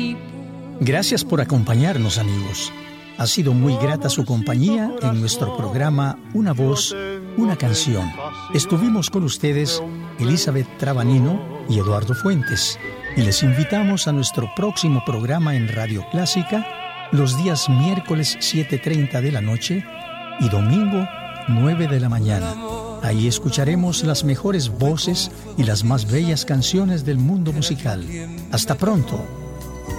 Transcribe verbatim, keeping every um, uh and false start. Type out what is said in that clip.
Gracias por acompañarnos, amigos. Ha sido muy grata su compañía en nuestro programa Una Voz, Una Canción. Estuvimos con ustedes Elizabeth Trabanino y Eduardo Fuentes. Y les invitamos a nuestro próximo programa en Radio Clásica los días miércoles siete y media de la noche y domingo nueve de la mañana. Ahí escucharemos las mejores voces y las más bellas canciones del mundo musical. Hasta pronto.